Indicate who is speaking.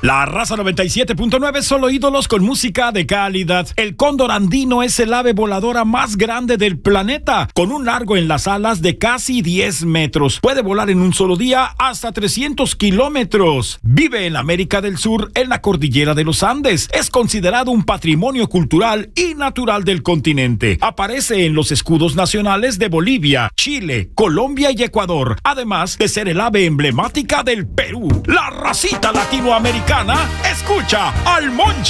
Speaker 1: La raza 97.9, solo ídolos con música de calidad. El cóndor andino es el ave voladora más grande del planeta, con un largo en las alas de casi 10 metros. Puede volar en un solo día hasta 300 kilómetros. Vive en América del Sur, en la cordillera de los Andes. Es considerado un patrimonio cultural y natural del continente. Aparece en los escudos nacionales de Bolivia, Chile, Colombia y Ecuador, además de ser el ave emblemática del Perú. La racita latinoamericana escucha al Monchi.